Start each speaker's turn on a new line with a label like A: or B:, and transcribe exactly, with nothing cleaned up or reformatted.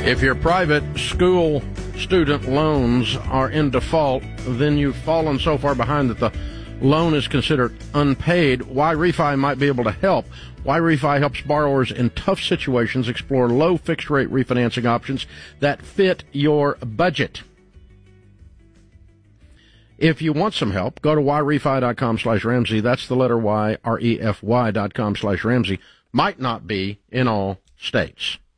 A: If your private school student loans are in default, then you've fallen so far behind that the loan is considered unpaid. Y-Refi might be able to help. Y-Refi helps borrowers in tough situations explore low fixed-rate refinancing options that fit your budget. If you want some help, go to yrefy.com slash Ramsey. That's the letter Y, R E F Y dot com slash Ramsey. Might not be in all states.